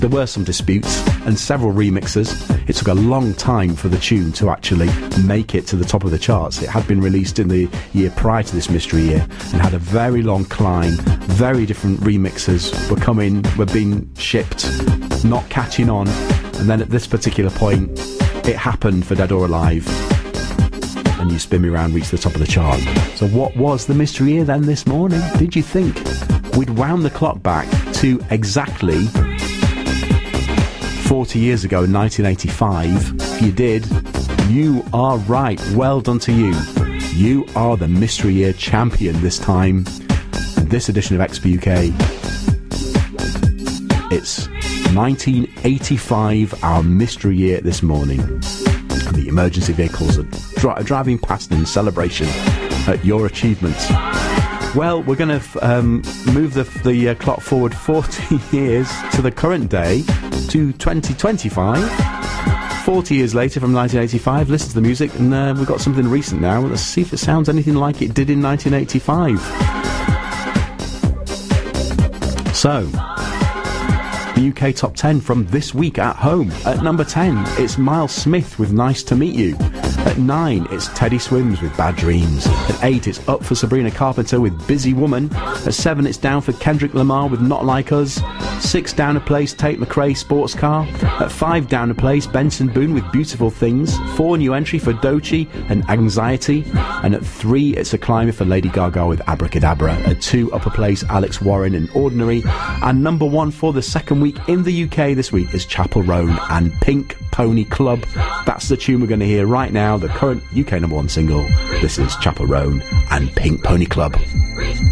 There were some disputes and several remixes. It took a long time for the tune to actually make it to the top of the charts. It had been released in the year prior to this Mystery Year and had a very long climb. Very different remixes were being shipped, not catching on. And then at this particular point, it happened for Dead or Alive. And You Spin Me Round reached the top of the chart. So what was the Mystery Year then this morning? Did you think we'd wound the clock back to exactly 40 years ago in 1985? If you did, you are right. Well done to you. You are the Mystery Year champion this time. In this edition of XP UK, it's 1985, our Mystery Year this morning. And the emergency vehicles are driving past in celebration at your achievements. Well, we're going to move the clock forward 40 years to the current day, to 2025. 40 years later from 1985, listen to the music, and we've got something recent now. Let's see if it sounds anything like it did in 1985. So, the UK Top 10 from this week at home. At number 10, it's Miles Smith with Nice to Meet You. At 9, it's Teddy Swims with Bad Dreams. At 8, it's up for Sabrina Carpenter with Busy Woman. At 7, it's down for Kendrick Lamar with Not Like Us. 6, down a place, Tate McRae, Sports Car. At 5, down a place, Benson Boone with Beautiful Things. 4, new entry for Doechii and Anxiety. And at 3, it's a climber for Lady Gaga with Abracadabra. At 2, upper place, Alex Warren in Ordinary. And number 1 for the second week in the UK this week is Chapel Roan and Pink Pony Club. That's the tune we're going to hear right now, the current UK number 1 single. This is Chapel Roan and Pink Pony Club.